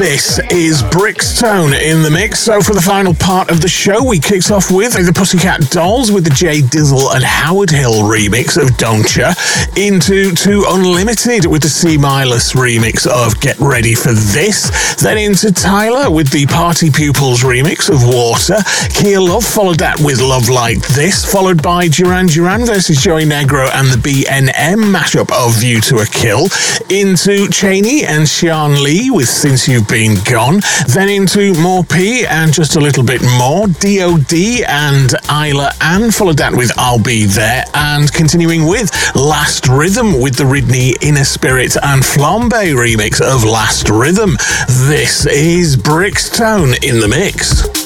This is Brixtone in the mix. So for the final part of the show, we kicked off with the Pussycat Dolls with the Jay Dizzle and Howard Hill remix of Don't Ya, into To Unlimited with the C. Milas remix of Get Ready for This, then into Tyler with the Party Pupils remix of Water. Kia Love followed that with Love Like This, followed by Duran Duran versus Joey Negro and the BNM mashup of View to a Kill, into Cheney and Sean Lee with Since You've Been Gone, then into More P and Just a Little Bit More, D.O.D. and Isla Ann followed that with I'll Be There, and continuing with Last Rhythm with the Ridney Inner Spirit and Flambe remix of Last Rhythm. This is Brixtone in the mix.